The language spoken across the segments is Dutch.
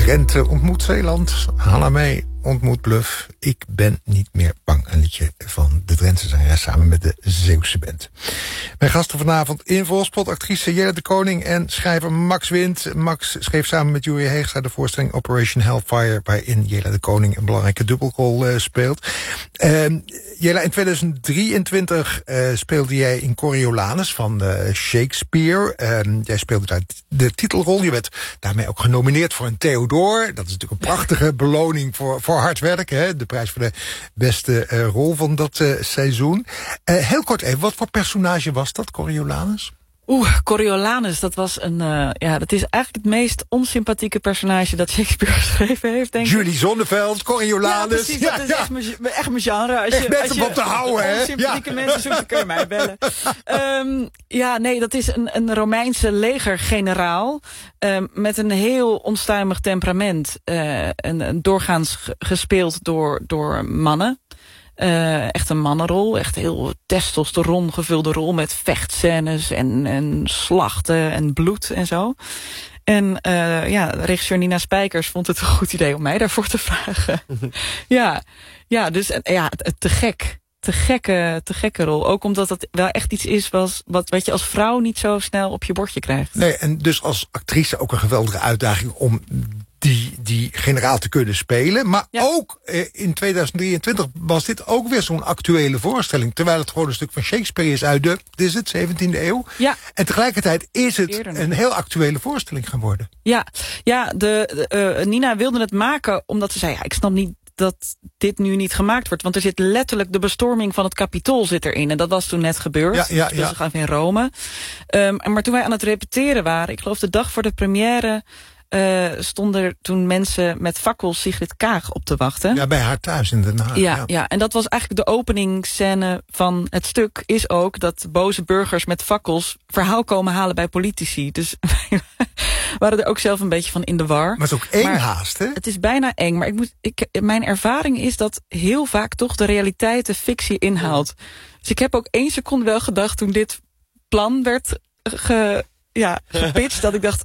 Drenthe ontmoet Zeeland. Hallameey ontmoet Bluff. Ik ben niet meer bang. Een liedje van de Drentse zangeres samen met de Zeeuwse band. Mijn gasten vanavond in Volspot, actrice Jelle de Koning en schrijver Max Wind. Max schreef samen met Juri Heegstra de voorstelling Operation Hellfire, waarin Jelle de Koning een belangrijke dubbelrol speelt. Jelle, in 2023 speelde jij in Coriolanus van Shakespeare. Jij speelde daar de titelrol. Je werd daarmee ook genomineerd voor een Theodor. Dat is natuurlijk een prachtige beloning voor hard werk. Hè? De prijs voor de beste rol van dat seizoen. Heel kort even, wat voor personage was dat, Coriolanus? Coriolanus, dat was dat is eigenlijk het meest onsympathieke personage dat Shakespeare geschreven heeft, denk ik. Julie Zonneveld, Coriolanus. Ja, precies, dat is echt mijn genre. Als je op te houden, hè? Onsympathieke mensen zoekt, dan kun je mij bellen. Dat is een Romeinse legergeneraal met een heel onstuimig temperament. En doorgaans gespeeld door mannen. Echt een mannenrol, echt heel testosteron gevulde rol met vechtscènes en slachten en bloed en zo. En regisseur Nina Spijkers vond het een goed idee om mij daarvoor te vragen. Te gekke rol. Ook omdat het wel echt iets is wat je als vrouw niet zo snel op je bordje krijgt. Nee, en dus als actrice ook een geweldige uitdaging om die generaal te kunnen spelen. Maar ook in 2023 was dit ook weer zo'n actuele voorstelling. Terwijl het gewoon een stuk van Shakespeare is uit de 17e eeuw. Ja. En tegelijkertijd is het een heel actuele voorstelling geworden. Nina wilde het maken omdat ze zei, ik snap niet dat dit nu niet gemaakt wordt. Want er zit letterlijk de bestorming van het Capitool zit erin. En dat was toen net gebeurd. Dus gaan in Rome. Maar toen wij aan het repeteren waren, ik geloof de dag voor de première, stonden er toen mensen met fakkels Sigrid Kaag op te wachten. Ja, bij haar thuis in Den Haag. Ja, en dat was eigenlijk de openingsscène van het stuk, is ook dat boze burgers met fakkels verhaal komen halen bij politici. Dus wij waren er ook zelf een beetje van in de war. Maar het is ook eng haast, hè? Het is bijna eng, maar mijn ervaring is dat heel vaak toch de realiteit de fictie inhaalt. Dus ik heb ook 1 seconde wel gedacht toen dit plan werd gepitcht, dat ik dacht,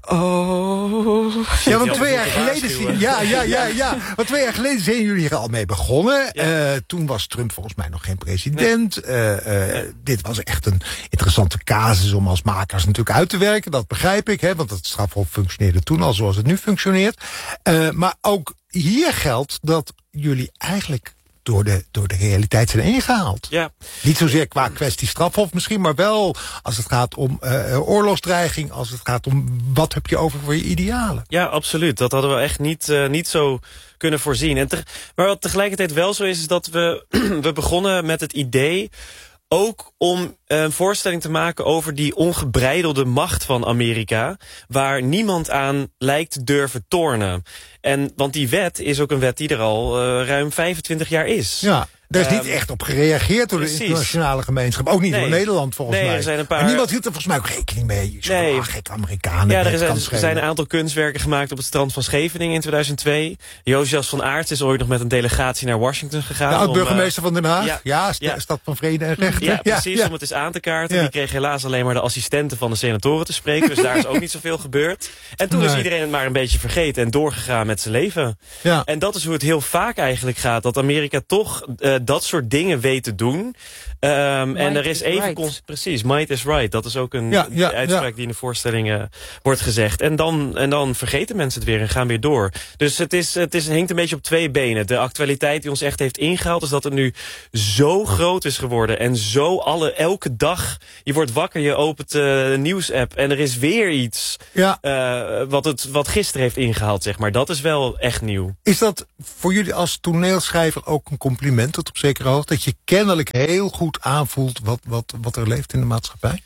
Ja, want 2 jaar geleden Want 2 jaar geleden zijn jullie er al mee begonnen. Ja. Toen was Trump volgens mij nog geen president. Nee. Dit was echt een interessante casus om als makers natuurlijk uit te werken. Dat begrijp ik, hè, want het strafhof functioneerde toen al zoals het nu functioneert. Maar ook hier geldt dat jullie eigenlijk door de realiteit zijn ingehaald. Ja. Niet zozeer qua kwestie strafhof misschien, maar wel als het gaat om oorlogsdreiging, als het gaat om wat heb je over voor je idealen. Ja, absoluut. Dat hadden we echt niet zo kunnen voorzien. Maar wat tegelijkertijd wel zo is dat we begonnen met het idee ook om een voorstelling te maken over die ongebreidelde macht van Amerika, waar niemand aan lijkt te durven tornen. Want die wet is ook een wet die er al ruim 25 jaar is. Ja. Daar is niet echt op gereageerd door de internationale gemeenschap. Ook niet door Nederland volgens mij. Er zijn een paar. En niemand hield er volgens mij ook rekening mee. Gekke Amerikanen. Ja, er zijn een aantal kunstwerken gemaakt op het strand van Scheveningen in 2002. Josias van Aerts is ooit nog met een delegatie naar Washington gegaan. De oud-burgemeester van Den Haag. Stad van Vrede en Recht. Ja, precies, om het eens aan te kaarten. Die kreeg helaas alleen maar de assistenten van de senatoren te spreken. Dus daar is ook niet zoveel gebeurd. En toen is iedereen het maar een beetje vergeten en doorgegaan met zijn leven. Ja. En dat is hoe het heel vaak eigenlijk gaat. Dat Amerika toch dat soort dingen weet te doen. En er is even precies, might is right. Dat is ook een uitspraak die in de voorstellingen wordt gezegd. En dan vergeten mensen het weer en gaan weer door. Dus het hinkt een beetje op 2 benen. De actualiteit die ons echt heeft ingehaald is dat het nu zo groot is geworden. En zo elke dag, je wordt wakker, je opent de nieuwsapp en er is weer iets wat gisteren heeft ingehaald, zeg maar. Dat is wel echt nieuw. Is dat voor jullie als toneelschrijver ook een compliment tot op zekere hoogte? Dat je kennelijk heel goed aanvoelt wat er leeft in de maatschappij?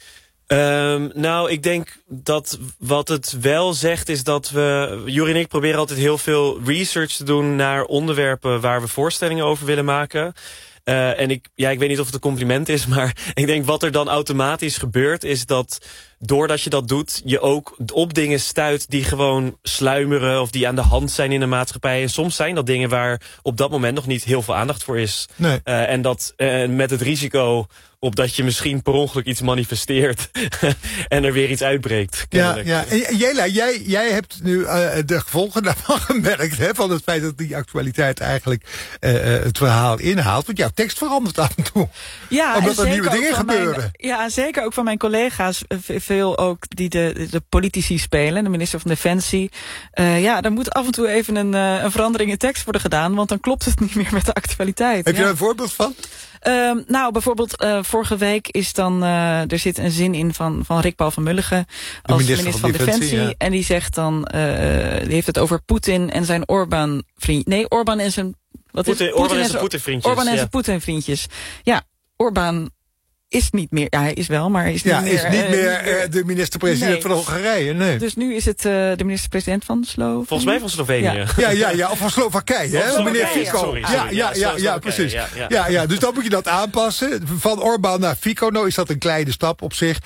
Ik denk dat wat het wel zegt is dat Juri en ik proberen altijd heel veel research te doen naar onderwerpen waar we voorstellingen over willen maken. Ik weet niet of het een compliment is, maar ik denk wat er dan automatisch gebeurt is dat doordat je dat doet, je ook op dingen stuit die gewoon sluimeren of die aan de hand zijn in de maatschappij. En soms zijn dat dingen waar op dat moment nog niet heel veel aandacht voor is. Nee. En dat met het risico op dat je misschien per ongeluk iets manifesteert en er weer iets uitbreekt. Kennelijk. Ja. En Jela, jij hebt nu de gevolgen daarvan gemerkt, hè, van het feit dat die actualiteit eigenlijk het verhaal inhaalt. Want jouw tekst verandert af en toe. Ja, omdat er nieuwe dingen gebeuren. Ja, zeker ook van mijn collega's. Veel ook die de politici spelen. De minister van Defensie. Daar moet af en toe even een verandering in tekst worden gedaan. Want dan klopt het niet meer met de actualiteit. Heb je daar een voorbeeld van? Bijvoorbeeld vorige week is dan er zit een zin in van Rick Paul van Mulligen als minister van Defensie. Ja. En die zegt dan, die heeft het over Poetin en zijn Orbán-vriend. Nee, Orbán en zijn... Orbán en zijn Poetin-vriendjes. Orbán en zijn Poetin-vriendjes. Ja, Orbán is niet meer... Ja, hij is wel, maar hij is niet meer... is niet meer de minister-president van Hongarije, nee. Dus nu is het de minister-president van Slovenië. Volgens mij van Slovenië. Ja, of van Slowakije, hè? Meneer Fico. Sorry, precies. Ja, dus dan moet je dat aanpassen. Van Orbán naar Fico, nou is dat een kleine stap op zich.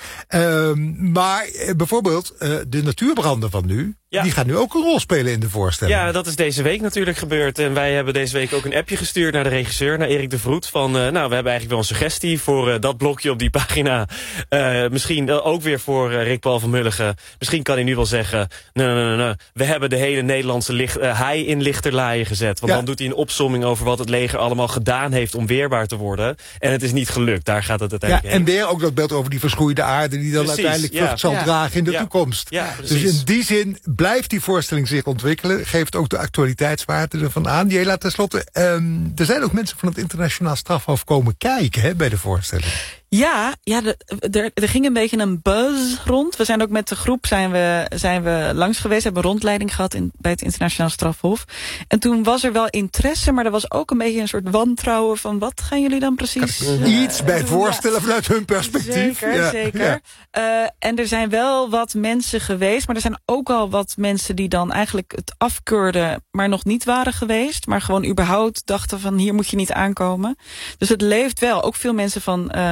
Maar bijvoorbeeld de natuurbranden van nu... Ja. Die gaat nu ook een rol spelen in de voorstelling. Ja, dat is deze week natuurlijk gebeurd. En wij hebben deze week ook een appje gestuurd naar de regisseur, naar Erik de Vroet. Van, we hebben eigenlijk wel een suggestie voor dat blokje op die pagina. Misschien ook weer voor Rick Paul van Mulligen. Misschien kan hij nu wel zeggen, nee. We hebben de hele Nederlandse haai in lichterlaaien gezet. Want dan doet hij een opsomming over wat het leger allemaal gedaan heeft om weerbaar te worden. En het is niet gelukt. Daar gaat het uiteindelijk heen. En weer ook dat beeld over die verschroeide aarde die dan uiteindelijk vrucht zal dragen in de toekomst. Ja, dus in die zin blijft die voorstelling zich ontwikkelen. Geeft ook de actualiteitswaarde ervan aan. Jela, tenslotte, er zijn ook mensen van het internationaal strafhof komen kijken, hè, bij de voorstelling. Ja, er ging een beetje een buzz rond. We zijn ook met de groep zijn we langs geweest, hebben een rondleiding gehad bij het internationaal strafhof. En toen was er wel interesse, maar er was ook een beetje een soort wantrouwen van wat gaan jullie dan precies iets bij voorstellen vanuit hun perspectief. Zeker. Ja. En er zijn wel wat mensen geweest, maar er zijn ook al wat mensen die dan eigenlijk het afkeurden, maar nog niet waren geweest, maar gewoon überhaupt dachten van hier moet je niet aankomen. Dus het leeft wel. Ook veel mensen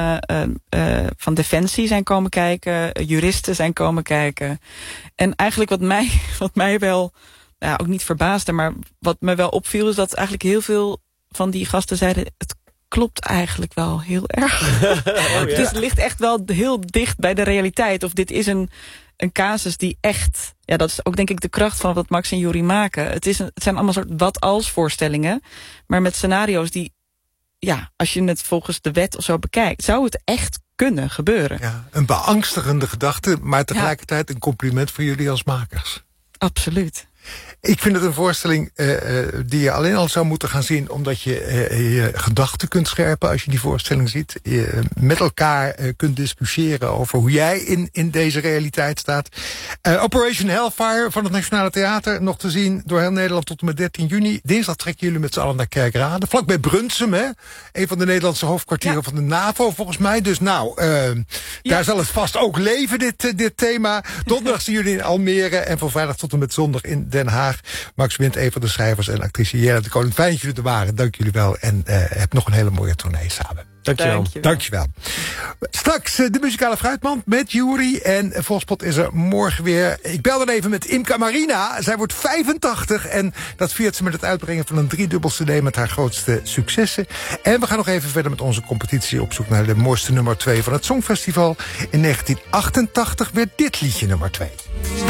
van Defensie zijn komen kijken, juristen zijn komen kijken. En eigenlijk wat mij wel, ook niet verbaasde, maar wat me wel opviel is dat eigenlijk heel veel van die gasten zeiden, het klopt eigenlijk wel heel erg. Dus het ligt echt wel heel dicht bij de realiteit. Of dit is een casus die echt, dat is ook denk ik de kracht van wat Max en Juri maken. Het zijn allemaal soort wat-als voorstellingen, maar met scenario's die, als je het volgens de wet of zo bekijkt, zou het echt kunnen gebeuren. Ja, een beangstigende gedachte, maar tegelijkertijd een compliment voor jullie als makers. Absoluut. Ik vind het een voorstelling die je alleen al zou moeten gaan zien, omdat je je gedachten kunt scherpen als je die voorstelling ziet. Je met elkaar kunt discussiëren over hoe jij in deze realiteit staat. Operation Hellfire van het Nationale Theater, nog te zien door heel Nederland tot en met 13 juni. Dinsdag trekken jullie met z'n allen naar Kerkrade. Vlakbij Brunsum, hè? Een van de Nederlandse hoofdkwartieren van de NAVO, volgens mij. Dus daar zal het vast ook leven, dit thema. Donderdag zien jullie in Almere en van vrijdag tot en met zondag in Den Haag. Max Wind, een van de schrijvers en actrice Jelle de Koning. Fijn dat jullie er waren. Dank jullie wel. En heb nog een hele mooie tournee samen. Dankjewel. Straks de muzikale fruitmand met Juri. En Volkspot is er morgen weer. Ik bel dan even met Imca Marina. Zij wordt 85 en dat viert ze met het uitbrengen van een 3-dubbel cd met haar grootste successen. En we gaan nog even verder met onze competitie op zoek naar de mooiste nummer 2 van het Songfestival. In 1988 werd dit liedje nummer 2.